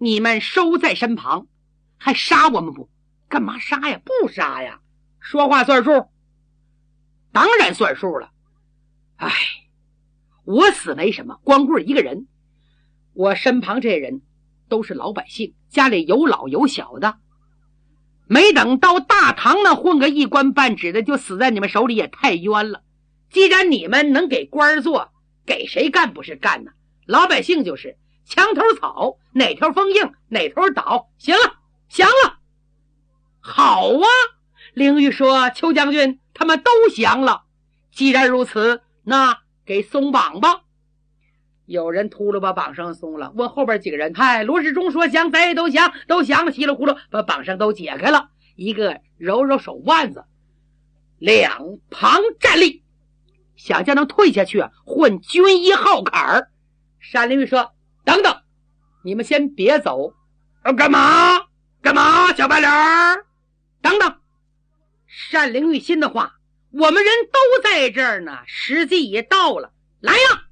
你们收在身旁，还杀我们不？干嘛杀呀？不杀呀！说话算数？当然算数了。哎，我死没什么，光棍一个人，我身旁这人都是老百姓，家里有老有小的，没等到大堂呢，混个一官半职的就死在你们手里，也太冤了。既然你们能给官做，给谁干不是干呢？老百姓就是墙头草，哪条风硬哪头倒。行了，降了。好啊，凌玉说，邱将军他们都降了。既然如此，那给松绑吧。有人秃噜把绑上松了，问后边几个人，嗨，罗世忠说降，咱也都降了，稀里糊涂把绑上都解开了。一个揉揉手腕子，两旁站立，想叫能退下去啊，混军医号坎儿。单凌玉说，等等，你们先别走。干嘛？小白脸儿，等等。单凌玉心的话，我们人都在这儿呢，时机也到了，来呀！